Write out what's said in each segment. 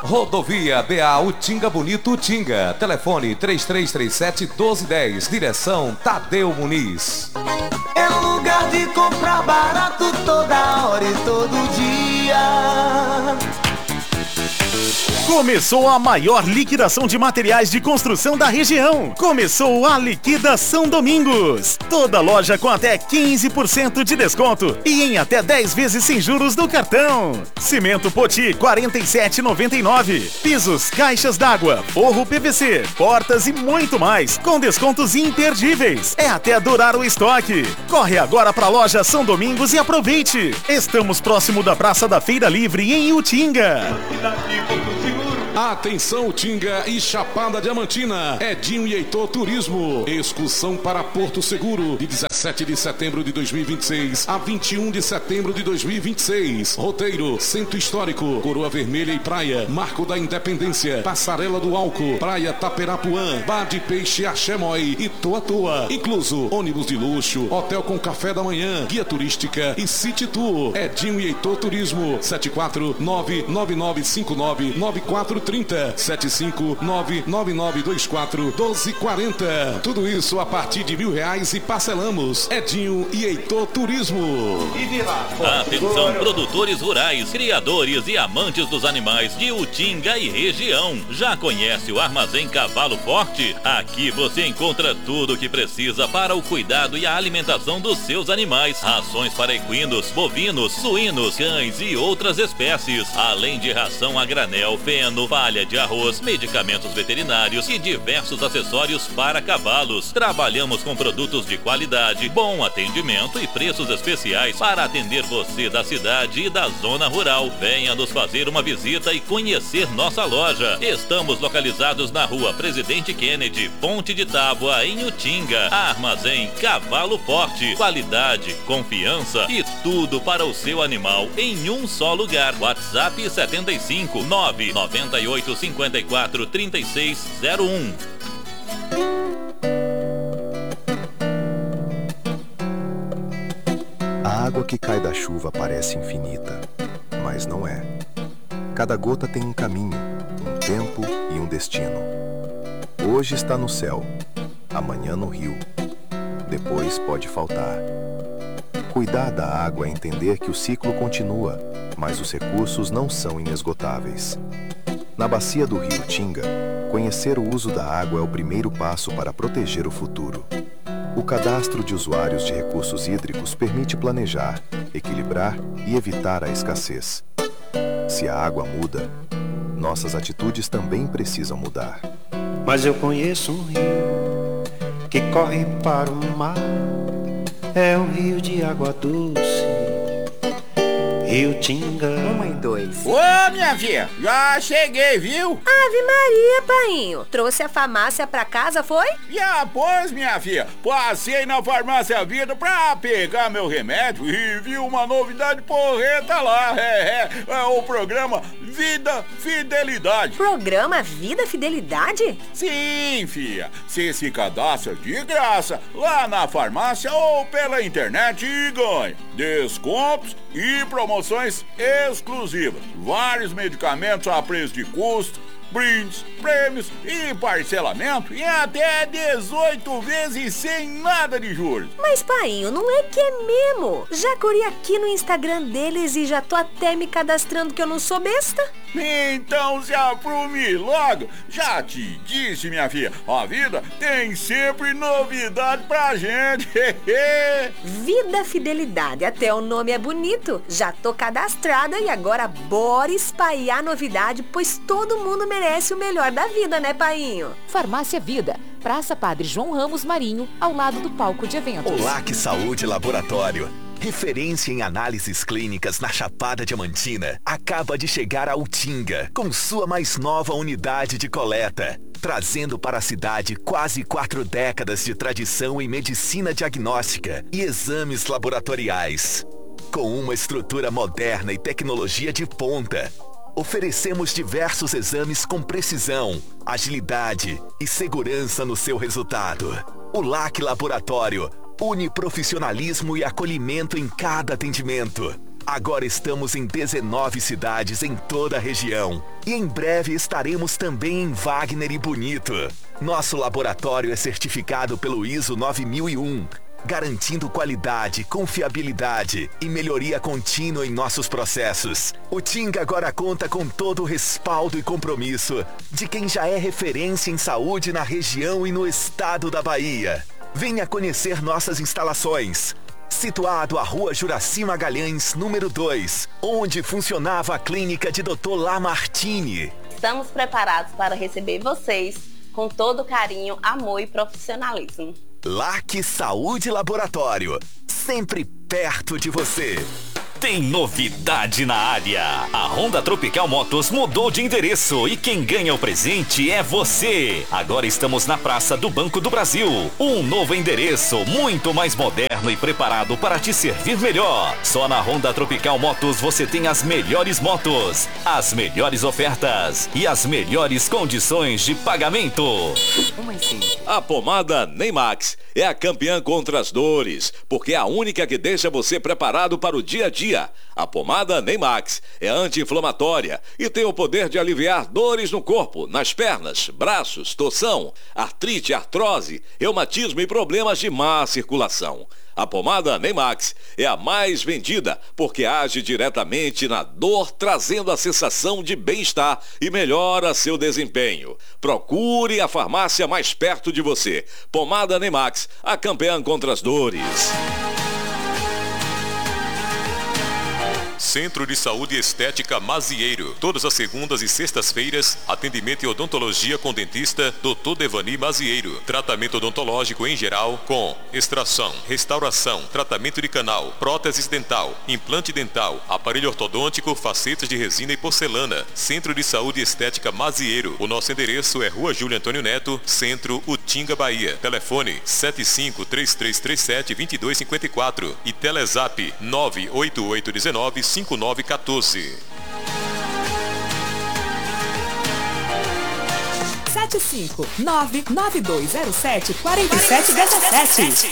Rodovia BA Utinga Bonito Utinga. Telefone 3337-1210. Direção Tadeu Muniz. É um lugar de comprar barato toda hora e todo dia. Começou a maior liquidação de materiais de construção da região. Começou a Liquidação Domingos. Toda loja com até 15% de desconto e em até 10 vezes sem juros no cartão. Cimento Poti, R$ 47,99. Pisos, caixas d'água, forro PVC, portas e muito mais, com descontos imperdíveis. É até durar o estoque. Corre agora para a loja São Domingos e aproveite. Estamos próximo da Praça da Feira Livre, em Utinga. Atenção Utinga e Chapada Diamantina. Edinho e Heitor Turismo. Excursão para Porto Seguro de 17 de setembro de 2026 a 21 de setembro de 2026. Roteiro: Centro Histórico, Coroa Vermelha e Praia, Marco da Independência, Passarela do Álcool, Praia Taperapuã, Bar de Peixe Axemói e Toa Toa. Incluso ônibus de luxo, hotel com café da manhã, guia turística e City Tour. Edinho e Heitor Turismo. 74999599430 75999241240. Tudo isso a partir de R$1.000 e parcelamos. Edinho e Heitor Turismo. Atenção, produtores rurais, criadores e amantes dos animais de Utinga e região. Já conhece o Armazém Cavalo Forte? Aqui você encontra tudo o que precisa para o cuidado e a alimentação dos seus animais. Rações para equinos, bovinos, suínos, cães e outras espécies. Além de ração a granel, feno, palha de arroz, medicamentos veterinários e diversos acessórios para cavalos. Trabalhamos com produtos de qualidade, bom atendimento e preços especiais para atender você da cidade e da zona rural. Venha nos fazer uma visita e conhecer nossa loja. Estamos localizados na Rua Presidente Kennedy, Ponte de Tábua, em Utinga. Armazém Cavalo Forte. Qualidade, confiança e tudo para o seu animal em um só lugar. WhatsApp 75 998 54 3601. A água que cai da chuva parece infinita, mas não é. Cada gota tem um caminho, um tempo e um destino. Hoje está no céu, amanhã no rio. Depois pode faltar. Cuidar da água é entender que o ciclo continua, mas os recursos não são inesgotáveis. Na bacia do rio Tinga, conhecer o uso da água é o primeiro passo para proteger o futuro. O cadastro de usuários de recursos hídricos permite planejar, equilibrar e evitar a escassez. Se a água muda, nossas atitudes também precisam mudar. Mas eu conheço um rio que corre para o mar. É um rio de água doce, Rio Tinga. 1 e 2. Ô, minha filha, já cheguei, viu? Ave Maria, painho. Trouxe a farmácia pra casa, foi? Já, pois, minha filha. Passei na Farmácia Vida pra pegar meu remédio e vi uma novidade porreta lá. É o programa Vida Fidelidade. Programa Vida Fidelidade? Sim, filha. Você se cadastra de graça lá na farmácia ou pela internet e ganha descontos e promoções exclusivas. Vários medicamentos a preço de custo, brindes, prêmios e parcelamento em até 18 vezes sem nada de juros. Mas, painho, não é que é mesmo? Já corri aqui no Instagram deles e já tô até me cadastrando que eu não sou besta. Então se aprume logo. Já te disse, minha filha, a vida tem sempre novidade pra gente. Vida Fidelidade, até o nome é bonito. Já tô cadastrada e agora bora espalhar novidade, pois todo mundo merece o melhor da vida, né, painho? Farmácia Vida, Praça Padre João Ramos Marinho, ao lado do palco de eventos. Olá, que Saúde Laboratório. Referência em análises clínicas na Chapada Diamantina, acaba de chegar a Utinga, com sua mais nova unidade de coleta, trazendo para a cidade quase 4 décadas de tradição em medicina diagnóstica e exames laboratoriais. Com uma estrutura moderna e tecnologia de ponta, oferecemos diversos exames com precisão, agilidade e segurança no seu resultado. O LAC Laboratório une profissionalismo e acolhimento em cada atendimento. Agora estamos em 19 cidades em toda a região. E em breve estaremos também em Wagner e Bonito. Nosso laboratório é certificado pelo ISO 9001, garantindo qualidade, confiabilidade e melhoria contínua em nossos processos. O Tinga agora conta com todo o respaldo e compromisso de quem já é referência em saúde na região e no estado da Bahia. Venha conhecer nossas instalações. Situado à Rua Juraci Magalhães, número 2, onde funcionava a clínica de Dr. Lamartine. Estamos preparados para receber vocês com todo carinho, amor e profissionalismo. LAC Saúde Laboratório, sempre perto de você. Tem novidade na área. A Honda Tropical Motos mudou de endereço e quem ganha o presente é você. Agora estamos na Praça do Banco do Brasil. Um novo endereço, muito mais moderno e preparado para te servir melhor. Só na Honda Tropical Motos você tem as melhores motos, as melhores ofertas e as melhores condições de pagamento. A pomada Neymax é a campeã contra as dores, porque é a única que deixa você preparado para o dia a dia. A pomada Neymax é anti-inflamatória e tem o poder de aliviar dores no corpo, nas pernas, braços, torção, artrite, artrose, reumatismo e problemas de má circulação. A pomada Neymax é a mais vendida porque age diretamente na dor, trazendo a sensação de bem-estar e melhora seu desempenho. Procure a farmácia mais perto de você. Pomada Neymax, a campeã contra as dores. Centro de Saúde e Estética Mazieiro. Todas as segundas e sextas-feiras, atendimento e odontologia com dentista Dr. Devani Mazieiro. Tratamento odontológico em geral com extração, restauração, tratamento de canal, próteses dental, implante dental, aparelho ortodôntico, facetas de resina e porcelana. Centro de Saúde e Estética Mazieiro. O nosso endereço é Rua Júlio Antônio Neto, Centro, Utinga, Bahia. Telefone 75-3337-2254 e Telezap 98819 5914. 75992074717.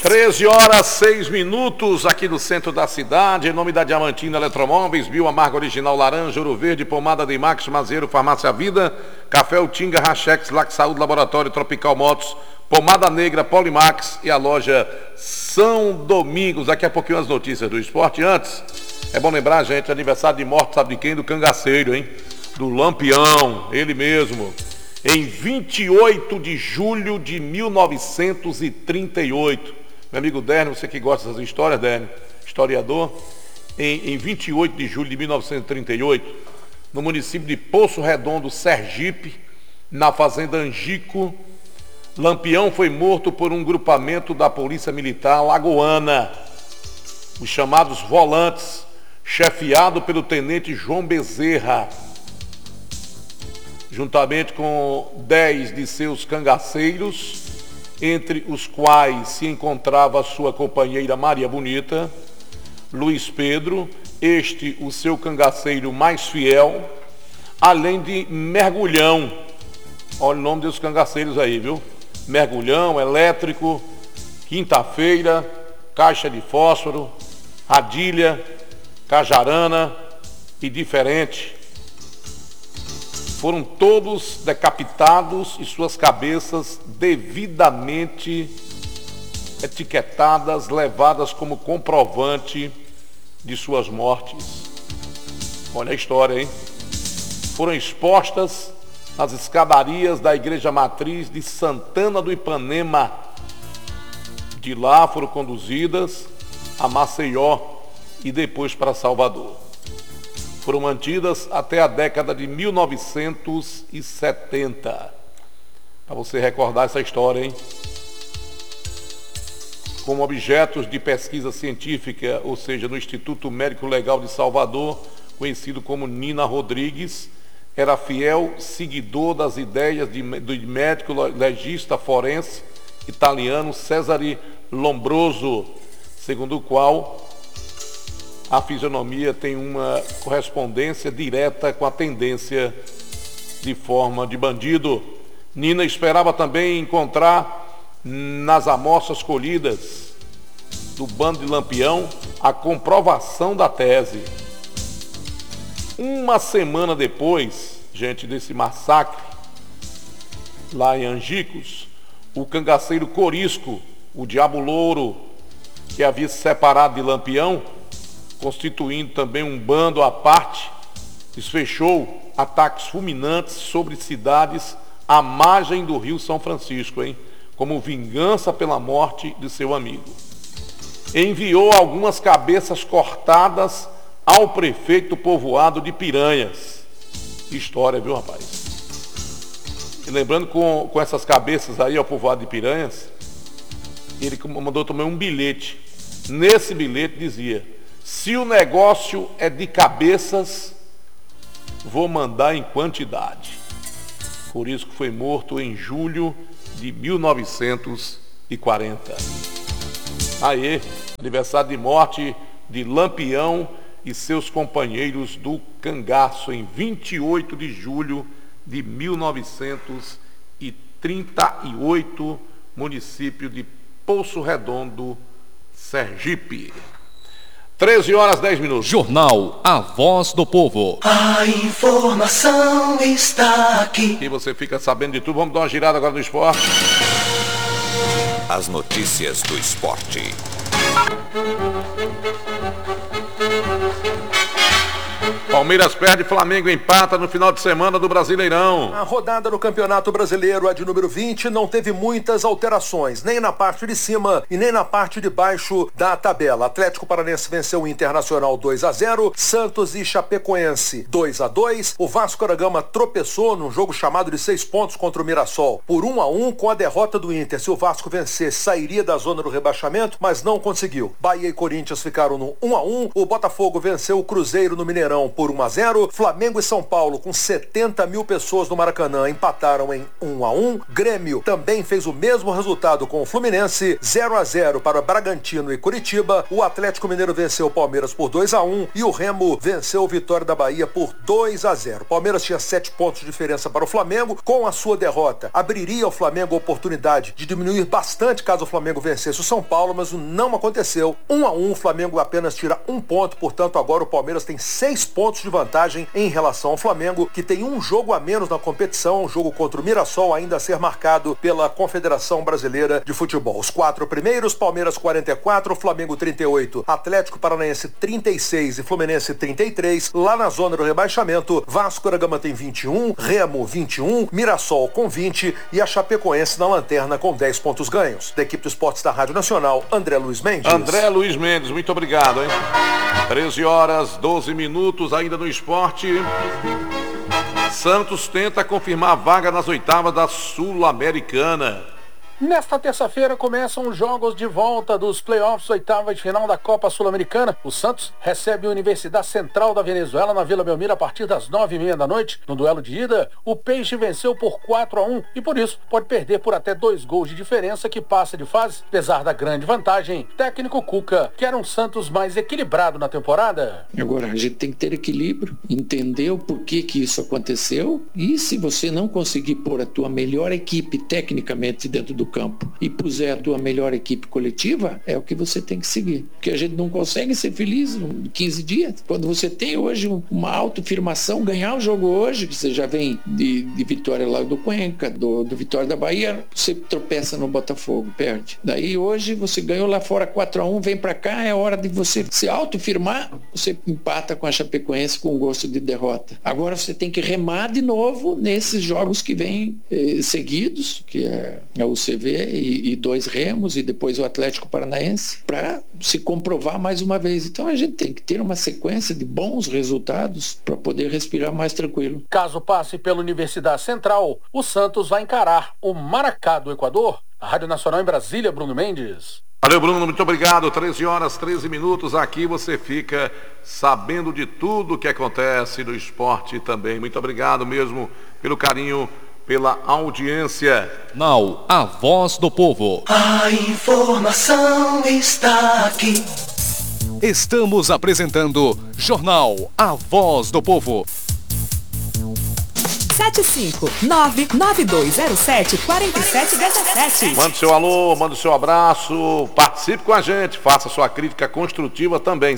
13h06 aqui no centro da cidade, em nome da Diamantina Eletromóveis, Bio Amargo Original Laranja, Ouro Verde, Pomada Neymax, Mazieiro, Farmácia Vida, Café Utinga, Rachex, Lac Saúde, Laboratório Tropical Motos, Pomada Negra, Polimax e a loja São Domingos. Daqui a pouquinho as notícias do esporte. Antes, é bom lembrar, gente, aniversário de morte, sabe de quem? Do cangaceiro, hein? Do Lampião, ele mesmo. Em 28 de julho de 1938. Meu amigo Dérnio, você que gosta dessas histórias, Dérnio, historiador. Em 28 de julho de 1938, no município de Poço Redondo, Sergipe, na fazenda Angico, Lampião foi morto por um grupamento da Polícia Militar Lagoana, os chamados Volantes, chefiado pelo tenente João Bezerra, juntamente com 10 de seus cangaceiros, entre os quais se encontrava a sua companheira Maria Bonita, Luiz Pedro, este o seu cangaceiro mais fiel, além de Mergulhão. Olha o nome dos cangaceiros aí, viu? Mergulhão, Elétrico, Quinta-feira, Caixa de Fósforo, Radilha, Cajarana e Diferente. Foram todos decapitados e suas cabeças devidamente etiquetadas, levadas como comprovante de suas mortes. Olha a história, hein? Foram expostas nas escadarias da Igreja Matriz de Santana do Ipanema. De lá foram conduzidas a Maceió e depois para Salvador. Foram mantidas até a década de 1970. Para você recordar essa história, hein? Como objetos de pesquisa científica, ou seja, no Instituto Médico Legal de Salvador, conhecido como Nina Rodrigues, era fiel seguidor das ideias do médico legista forense italiano Cesare Lombroso, segundo o qual a fisionomia tem uma correspondência direta com a tendência de forma de bandido. Nina esperava também encontrar nas amostras colhidas do bando de Lampião a comprovação da tese. Uma semana depois, gente, desse massacre, lá em Angicos, o cangaceiro Corisco, o Diabo Louro, que havia se separado de Lampião, constituindo também um bando à parte, desfechou ataques fulminantes sobre cidades à margem do Rio São Francisco, como vingança pela morte de seu amigo. Enviou algumas cabeças cortadas ao prefeito do povoado de Piranhas. Que história, viu, rapaz? E lembrando com essas cabeças aí ao povoado de Piranhas, ele mandou também um bilhete. Nesse bilhete dizia: se o negócio é de cabeças, vou mandar em quantidade. Por isso que foi morto em julho de 1940. Aí, aniversário de morte de Lampião e seus companheiros do cangaço, em 28 de julho de 1938, município de Poço Redondo, Sergipe. 13h10. Jornal A Voz do Povo. A informação está aqui. E você fica sabendo de tudo. Vamos dar uma girada agora no esporte. As notícias do esporte. Palmeiras perde, Flamengo empata no final de semana do Brasileirão. A rodada no Campeonato Brasileiro, a de número 20, não teve muitas alterações, nem na parte de cima e nem na parte de baixo da tabela. Atlético Paranaense venceu o Internacional 2-0, Santos e Chapecoense 2-2. O Vasco da Gama tropeçou num jogo chamado de 6 pontos contra o Mirassol por 1-1 com a derrota do Inter. Se o Vasco vencesse, sairia da zona do rebaixamento, mas não conseguiu. Bahia e Corinthians ficaram no 1-1. O Botafogo venceu o Cruzeiro no Mineirão por 1-0. Flamengo e São Paulo, com 70 mil pessoas no Maracanã, empataram em 1-1. Grêmio também fez o mesmo resultado com o Fluminense, 0-0 para Bragantino e Curitiba. O Atlético Mineiro venceu o Palmeiras por 2-1 e o Remo venceu o Vitória da Bahia por 2-0. O Palmeiras tinha 7 pontos de diferença para o Flamengo. Com a sua derrota, abriria ao Flamengo a oportunidade de diminuir bastante caso o Flamengo vencesse o São Paulo, mas não aconteceu. 1-1, o Flamengo apenas tira 1 ponto, portanto agora o Palmeiras tem 6 pontos de vantagem em relação ao Flamengo, que tem um jogo a menos na competição, um jogo contra o Mirassol ainda a ser marcado pela Confederação Brasileira de Futebol. Os 4 primeiros, Palmeiras 44, Flamengo 38, Atlético Paranaense 36 e Fluminense 33. Lá na zona do rebaixamento, Vasco da Gama tem 21, Remo 21, Mirassol com 20 e a Chapecoense na lanterna com 10 pontos ganhos. Da equipe do Esportes da Rádio Nacional, André Luiz Mendes. André Luiz Mendes, muito obrigado, 13h12, ainda no esporte. Santos tenta confirmar a vaga nas oitavas da Sul-Americana. Nesta terça-feira começam os jogos de volta dos playoffs, oitava de final da Copa Sul-Americana. O Santos recebe a Universidade Central da Venezuela na Vila Belmiro a partir das 9h30 da noite. No duelo de ida, o Peixe venceu por 4-1 e por isso pode perder por até 2 gols de diferença, que passa de fase. Apesar da grande vantagem, técnico Cuca quer um Santos mais equilibrado na temporada. Agora a gente tem que ter equilíbrio, entender o porquê que isso aconteceu, e se você não conseguir pôr a tua melhor equipe tecnicamente dentro do campo e puser a tua melhor equipe coletiva, é o que você tem que seguir. Porque a gente não consegue ser feliz em 15 dias. Quando você tem hoje uma autoafirmação, ganhar o jogo hoje, que você já vem de vitória lá do Cuenca, do Vitória da Bahia, você tropeça no Botafogo, perde. Daí hoje você ganhou lá fora 4-1, vem pra cá, é hora de você se autoafirmar, você empata com a Chapecoense com gosto de derrota. Agora você tem que remar de novo nesses jogos que vêm seguidos, que é o CV e 2 Remos e depois o Atlético Paranaense, para se comprovar mais uma vez. Então a gente tem que ter uma sequência de bons resultados para poder respirar mais tranquilo. Caso passe pela Universidade Central, o Santos vai encarar o Maracá do Equador. A Rádio Nacional em Brasília, Bruno Mendes. Valeu, Bruno, muito obrigado. 13h13, aqui você fica sabendo de tudo que acontece no esporte também. Muito obrigado mesmo pelo carinho, pela audiência. Now, a Voz do Povo. A informação está aqui. Estamos apresentando Jornal A Voz do Povo. 75-99207-4717. Mande seu alô, mande seu abraço, participe com a gente, faça sua crítica construtiva também,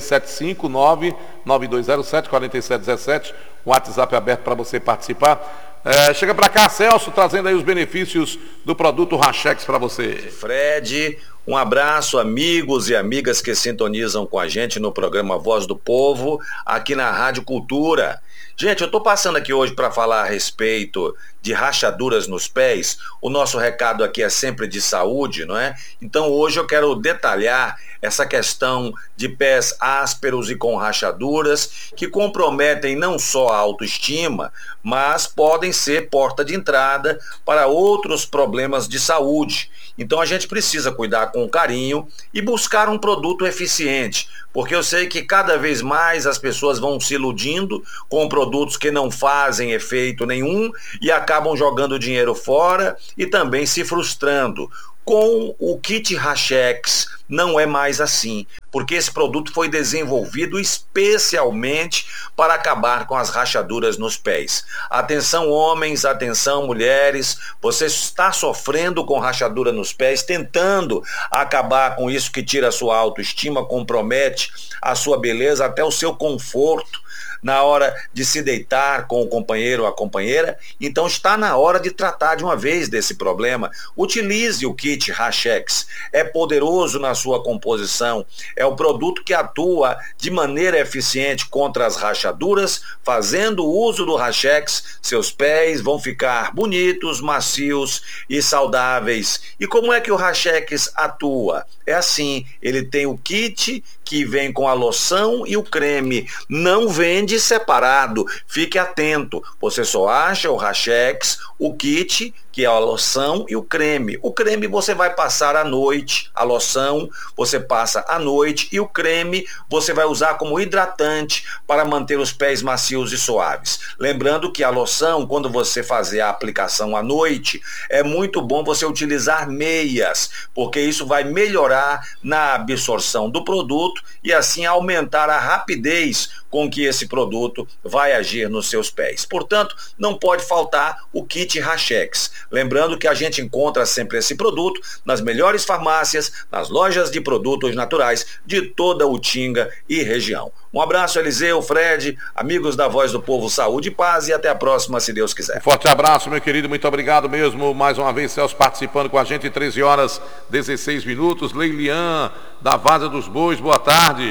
759-9207-4717, o WhatsApp aberto para você participar. Chega para cá, Celso, trazendo aí os benefícios do produto Rachex para você. Fred, um abraço, amigos e amigas que sintonizam com a gente no programa Voz do Povo, aqui na Rádio Cultura. Gente, eu estou passando aqui hoje para falar a respeito de rachaduras nos pés. O nosso recado aqui é sempre de saúde, não é? Então hoje eu quero detalhar essa questão de pés ásperos e com rachaduras que comprometem não só a autoestima, mas podem ser porta de entrada para outros problemas de saúde. Então a gente precisa cuidar com carinho e buscar um produto eficiente, porque eu sei que cada vez mais as pessoas vão se iludindo com produtos que não fazem efeito nenhum e acabam jogando dinheiro fora e também se frustrando. Com o kit Rachex não é mais assim, porque esse produto foi desenvolvido especialmente para acabar com as rachaduras nos pés. Atenção homens, atenção mulheres, você está sofrendo com rachadura nos pés, tentando acabar com isso que tira a sua autoestima, compromete a sua beleza, até o seu conforto na hora de se deitar com o companheiro ou a companheira. Então está na hora de tratar de uma vez desse problema. Utilize o kit Rachex, é poderoso na sua composição, é o produto que atua de maneira eficiente contra as rachaduras. Fazendo uso do Rachex, seus pés vão ficar bonitos, macios e saudáveis. E como é que o Rachex atua? É assim, ele tem o kit que vem com a loção e o creme, não vende separado, fique atento, você só acha o Rachex, o kit, que é a loção e o creme. O creme você vai passar à noite, a loção você passa à noite e o creme você vai usar como hidratante para manter os pés macios e suaves. Lembrando que a loção, quando você fazer a aplicação à noite, é muito bom você utilizar meias, porque isso vai melhorar na absorção do produto e assim aumentar a rapidez com que esse produto vai agir nos seus pés. Portanto, não pode faltar o kit Rachex. Lembrando que a gente encontra sempre esse produto nas melhores farmácias, nas lojas de produtos naturais de toda Utinga e região. Um abraço, Eliseu, Fred, amigos da Voz do Povo, saúde e paz, e até a próxima, se Deus quiser. Forte abraço, meu querido, muito obrigado mesmo. Mais uma vez, Celso participando com a gente, 13 horas 16 minutos. Leilian, da Vaza dos Bois, boa tarde.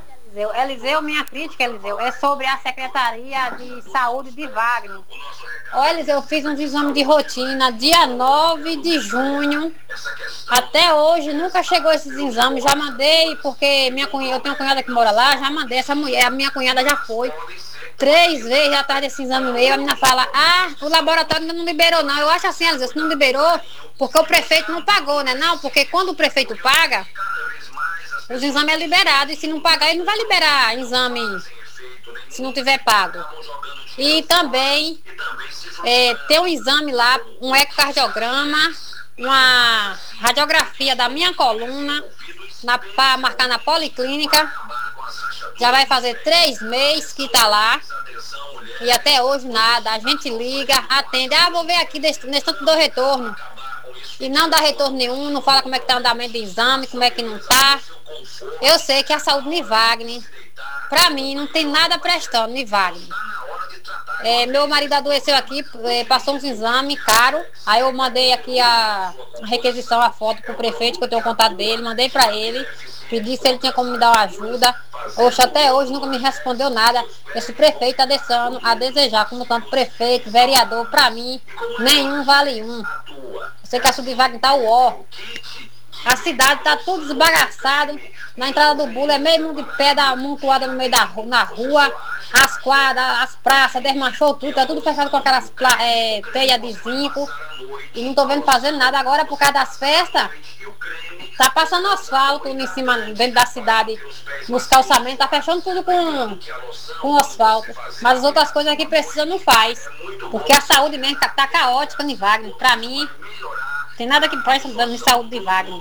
Eliseu, minha crítica, Eliseu, é sobre a Secretaria de Saúde de Wagner. Olha, Eliseu, eu fiz uns exames de rotina dia 9 de junho. Até hoje nunca chegou esses exames. Já mandei, porque eu tenho uma cunhada que mora lá, já mandei. Essa mulher, a minha cunhada já foi 3 vezes atrás desse exame meu. A menina fala, o laboratório ainda não liberou não. Eu acho assim, Eliseu, se não liberou, porque o prefeito não pagou, né? Não, porque quando o prefeito paga, os exames é liberado, e se não pagar, ele não vai liberar exame se não tiver pago. E também tem um exame lá, um ecocardiograma, uma radiografia da minha coluna, para marcar na policlínica. Já vai fazer 3 meses que está lá, e até hoje nada. A gente liga, atende, vou ver aqui nesse tanto do retorno. E não dá retorno nenhum, não fala como é que está o andamento do exame, como é que não está. Eu sei que a saúde de Wagner, para mim, não tem nada prestando de Wagner. Meu marido adoeceu aqui, passou uns exames caros, aí eu mandei aqui a requisição, a foto pro prefeito, que eu tenho o contato dele, mandei para ele, pedi se ele tinha como me dar uma ajuda. Oxe, até hoje nunca me respondeu nada. Esse prefeito está deixando a desejar, como tanto prefeito, vereador, para mim, nenhum vale um. Eu sei que a saúde de Wagner tá o ó. A cidade tá tudo desbagaçado. Na entrada do Bulo é meio mundo de pedra amontoada no meio na rua. As quadras, as praças, desmanchou tudo. Tá tudo fechado com aquelas teias de zinco. E não tô vendo fazendo nada agora por causa das festas. Tá passando asfalto em cima, dentro da cidade, nos calçamentos. Tá fechando tudo com asfalto. Mas as outras coisas que precisa não faz. Porque a saúde mesmo tá caótica em Wagner. Pra mim, tem nada que presta dando em saúde de Wagner.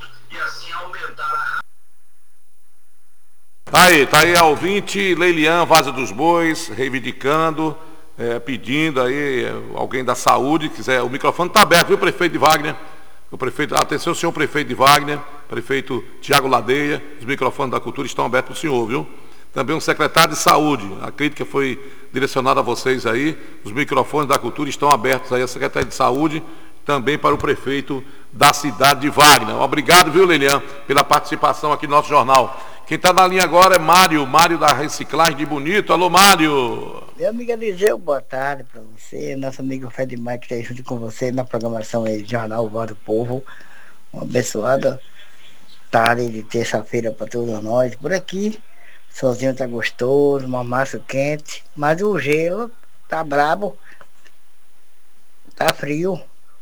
Tá aí a ouvinte Leilian, Vaza dos Bois, reivindicando pedindo aí, alguém da saúde, quiser, o microfone está aberto, viu, prefeito de Wagner? O prefeito, atenção, senhor prefeito de Wagner, prefeito Tiago Ladeia, os microfones da cultura estão abertos para o senhor, viu? Também um secretário de saúde, a crítica foi direcionada a vocês aí, os microfones da cultura estão abertos aí, a secretária de saúde, também para o prefeito da cidade de Wagner. Obrigado, viu, Lilian, pela participação aqui no nosso jornal. Quem está na linha agora é Mário da Reciclagem de Bonito. Alô, Mário. Meu amigo Eliseu, boa tarde para você, nosso amigo Fred Maia, que está junto com você na programação aí do Jornal Voz do Povo. Uma abençoada tarde de terça-feira para todos nós. Por aqui, sozinho tá gostoso, uma massa quente, mas o gelo tá brabo, tá frio.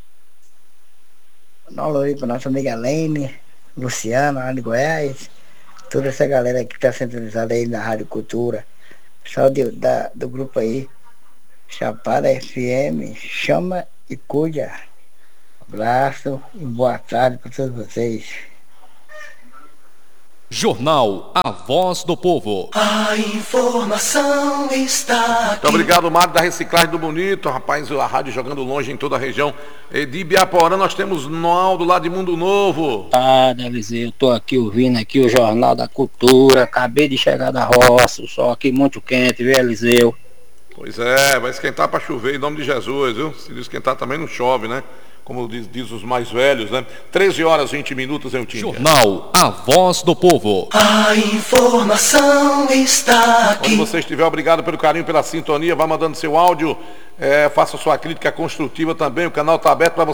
Um alô aí para nossa amiga Lene, Luciana, lá de Goiás, toda essa galera que está sintonizada aí na Rádio Cultura. Pessoal do grupo aí, Chapada FM, chama e cuida. Abraço e boa tarde para todos vocês. Jornal A Voz do Povo. A informação está aqui. Muito obrigado, Mário da Reciclagem do Bonito. Rapaz, a rádio jogando longe em toda a região. De Ibiaporã nós temos Noaldo lá de Mundo Novo. Eliseu, eu tô aqui ouvindo aqui o Jornal da Cultura. Acabei de chegar da roça, o sol aqui muito quente, viu, Eliseu? Pois é, vai esquentar para chover em nome de Jesus, viu? Se esquentar também não chove, né? Como diz os mais velhos, né? 13 horas 20 minutos em Utinga. Jornal A Voz do Povo. A informação está aqui. Onde você estiver, obrigado pelo carinho, pela sintonia. Vá mandando seu áudio, faça sua crítica construtiva também. O canal está aberto para você.